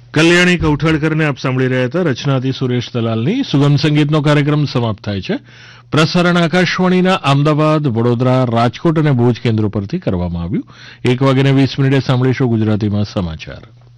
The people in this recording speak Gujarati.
કલ્યાણી કૌઠાળકરને આપ સાંભળી રહ્યા હતા. રચનાથી સુરેશ દલાલની સુગમ સંગીતનો કાર્યક્રમ સમાપ્ત થાય છે. પ્રસારણ આકાશવાણીના અમદાવાદ, વડોદરા, રાજકોટ અને ભુજ કેન્દ્રો પરથી કરવામાં આવ્યું. 1:20 સાંભળીશું ગુજરાતીમાં સમાચાર.